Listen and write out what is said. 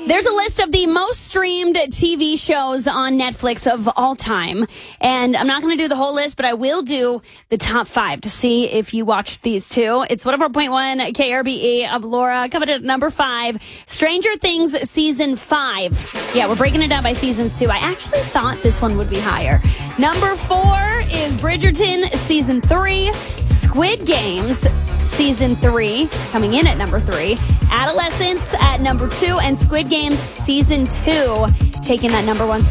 There's a list of the most streamed TV shows on Netflix of all time. And I'm not going to do the whole list, but I will do the top 5 to see if you watched these two. It's 104.1 KRBE. I'm Laura. Coming at number 5, Stranger Things Season 5. Yeah, we're breaking it down by seasons, too. I actually thought this one would be higher. Number 4 is Bridgerton Season 3. Squid Games Season 3, coming in at number 3. Adolescence at number 2. And Squid Games Season 2, taking that number 1 spot.